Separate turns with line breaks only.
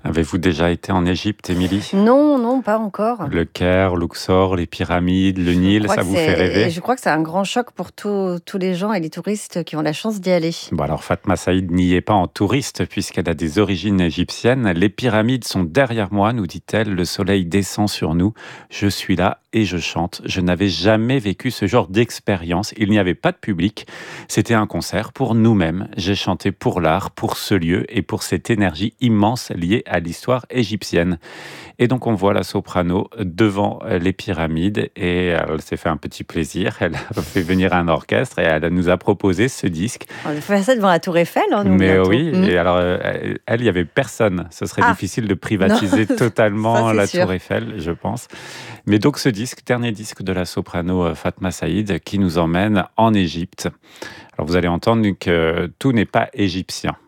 Avez-vous déjà été en Égypte, Émilie?
Non, non, pas encore.
Le Caire, Luxor, les pyramides, le Nil, ça vous fait rêver?
Je crois que c'est un grand choc pour tous les gens et les touristes qui ont la chance d'y aller.
Bon alors Fatma Saïd n'y est pas en touriste puisqu'elle a des origines égyptiennes. Les pyramides sont derrière moi, nous dit-elle. Le soleil descend sur nous. Je suis là et je chante. Je n'avais jamais vécu ce genre d'expérience. Il n'y avait pas de public. C'était un concert pour nous-mêmes. J'ai chanté pour l'art, pour ce lieu et pour cette énergie immense liée à l'histoire égyptienne. Et donc on voit la soprano devant les pyramides et elle s'est fait un petit plaisir. Elle a fait venir un orchestre et elle nous a proposé ce disque.
On va faire ça devant la Tour Eiffel, hein, nous,
Mais
bientôt.
oui, et alors elle, il y avait personne. Ce serait
Ah,
difficile de
non,
privatiser
ça
totalement
c'est
la
sûr.
Tour Eiffel, je pense. Mais donc ce disque, dernier disque de la soprano Fatma Saïd, qui nous emmène en Égypte. Alors vous allez entendre que tout n'est pas égyptien.